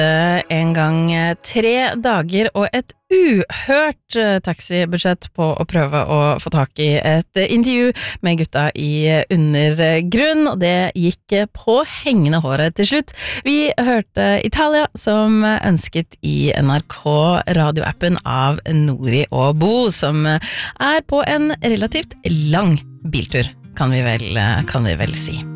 En gang 3 dager og et uhørt taxibudsjett på å prøve å få tak i et intervju med gutta i Undergrunn, og det gikk på hengende håret til slutt. Vi hørte Italia som ønsket i NRK radioappen av Nori og Bo, som er på en relativt lang biltur, kan vi vel si.